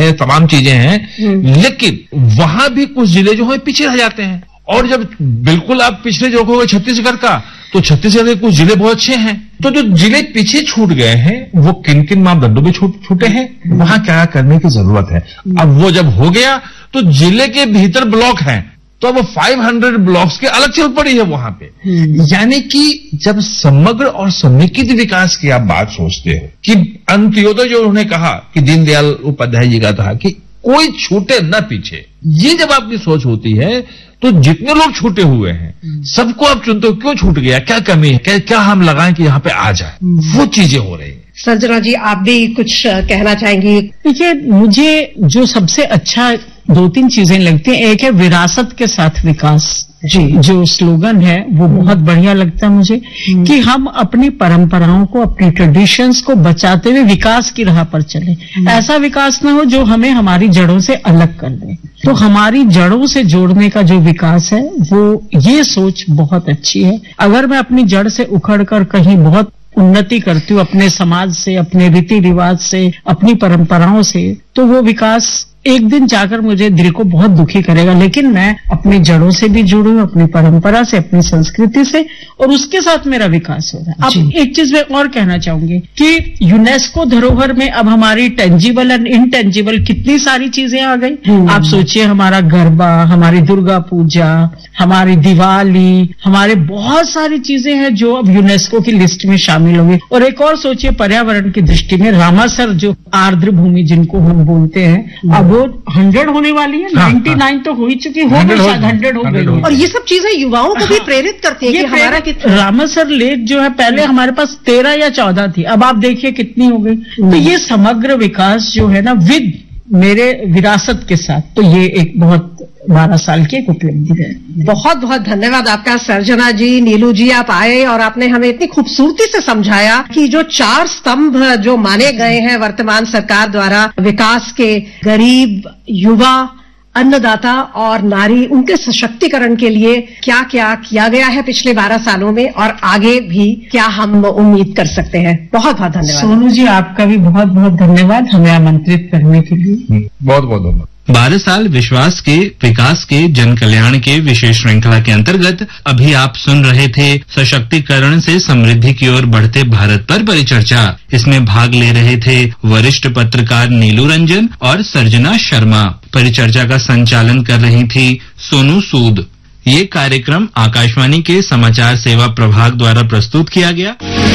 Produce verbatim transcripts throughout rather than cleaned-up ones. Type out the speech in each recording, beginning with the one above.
हैं, तमाम चीजें हैं, लेकिन वहां भी कुछ जिले जो है पीछे रह जाते हैं। और जब बिल्कुल आप पिछले जो हो छत्तीसगढ़ का, तो छत्तीसगढ़ के कुछ जिले बहुत अच्छे हैं। तो जो जिले पीछे छूट गए हैं वो किन किन मापदंडों में छूट छूटे हैं, वहां क्या करने की जरूरत है। अब वो जब हो गया तो जिले के भीतर ब्लॉक हैं, तो अब पाँच सौ ब्लॉक्स के अलग चल पड़ी है वहां पे। यानी कि जब समग्र और समेकित विकास की आप बात सोचते हो कि अंत्योदय जो उन्होंने कहा कि दीनदयाल उपाध्याय जी का था कि कोई छूटे न पीछे, ये जब आपकी सोच होती है तो जितने लोग छूटे हुए हैं सबको आप चुनते हो, क्यों छूट गया, क्या कमी है, क्या, क्या हम लगाएं कि यहाँ पे आ जाए, वो चीजें हो रही है। सर्जना जी, आप भी कुछ कहना चाहेंगी? देखिए, मुझे जो सबसे अच्छा दो तीन चीजें लगती हैं, एक है विरासत के साथ विकास जी, जो स्लोगन है वो बहुत बढ़िया लगता है मुझे, कि हम अपनी परंपराओं को, अपनी ट्रेडिशंस को बचाते हुए विकास की राह पर चले। ऐसा विकास ना हो जो हमें हमारी जड़ों से अलग कर दे। तो हमारी जड़ों से जोड़ने का जो विकास है वो, ये सोच बहुत अच्छी है। अगर मैं अपनी जड़ से उखड़ कर कहीं बहुत उन्नति करती हूँ अपने समाज से, अपने रीति रिवाज से, अपनी परंपराओं से, तो वो विकास एक दिन जाकर मुझे दिल को बहुत दुखी करेगा। लेकिन मैं अपनी जड़ों से भी जुड़ी हूँ, अपनी परंपरा से, अपनी संस्कृति से, और उसके साथ मेरा विकास हो रहा है। अब एक चीज मैं और कहना चाहूंगी कि यूनेस्को धरोहर में अब हमारी टेंजिबल एंड इनटेंजिबल कितनी सारी चीजें आ गई। आप सोचिए, हमारा गरबा, हमारी दुर्गा पूजा, हमारी दिवाली, हमारे बहुत सारी चीजें हैं जो अब यूनेस्को की लिस्ट में शामिल होंगी। और एक और सोचिए, पर्यावरण की दृष्टि में रामासर, जो आर्द्र भूमि जिनको हम बोलते हैं, अब वो हंड्रेड होने वाली है। नाइन्टी नाइन तो हो ही चुकी, हो गई, शायद हंड्रेड हो गई। और ये सब चीजें युवाओं को भी प्रेरित करती है कि हमारा कि रामासर लेक जो है पहले हमारे पास तेरह या चौदह थी, अब आप देखिए कितनी हो गई। तो ये समग्र विकास जो है ना, विद मेरे विरासत के साथ, तो ये एक बहुत बारह साल की एक उपलब्धि है। बहुत बहुत धन्यवाद आपका सर्जना जी। नीलू जी, आप आए और आपने हमें इतनी खूबसूरती से समझाया कि जो चार स्तंभ जो माने गए हैं वर्तमान सरकार द्वारा विकास के, गरीब, युवा, अन्नदाता और नारी, उनके सशक्तिकरण के लिए क्या क्या किया गया है पिछले बारह सालों में, और आगे भी क्या हम उम्मीद कर सकते हैं। बहुत बहुत धन्यवाद। सोनू जी, आपका भी बहुत बहुत धन्यवाद हमें आमंत्रित करने के लिए। बहुत बहुत धन्यवाद। बारह साल विश्वास के, विकास के, जन कल्याण के विशेष श्रृंखला के अंतर्गत अभी आप सुन रहे थे सशक्तिकरण से समृद्धि की ओर बढ़ते भारत पर परिचर्चा। इसमें भाग ले रहे थे वरिष्ठ पत्रकार नीलू रंजन और सर्जना शर्मा। परिचर्चा का संचालन कर रही थी सोनू सूद। ये कार्यक्रम आकाशवाणी के समाचार सेवा प्रभाग द्वारा प्रस्तुत किया गया।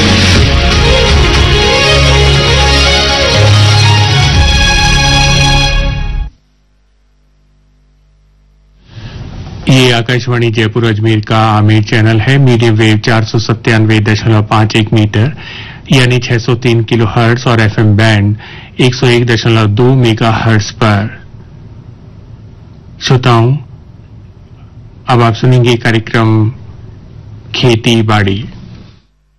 ये आकाशवाणी जयपुर अजमेर का आमिर चैनल है। मीडियम वेव चार सौ सत्तानवे दशमलव पांच एक मीटर यानी छह सौ तीन किलो हर्ट्ज और एफएम बैंड एक सौ एक दशमलव दो मेगा हर्ट्ज पर। श्रोताओं, अब आप सुनेंगे कार्यक्रम खेती बाड़ी।